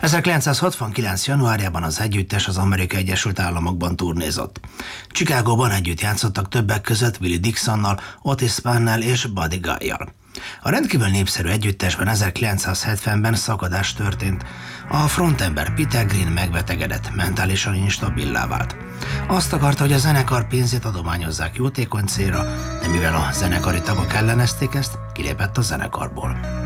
1969. januárjában az együttes az Amerikai Egyesült Államokban turnézott. Chicagóban együtt játszottak többek között Willie Dixonnal, Otis Spannel és Buddy Guy-jal. A rendkívül népszerű együttesben 1970-ben szakadás történt. A frontember Peter Green megbetegedett, mentálisan instabilá vált. Azt akarta, hogy a zenekar pénzét adományozzák jótékony célra, de mivel a zenekari tagok ellenezték ezt, kilépett a zenekarból.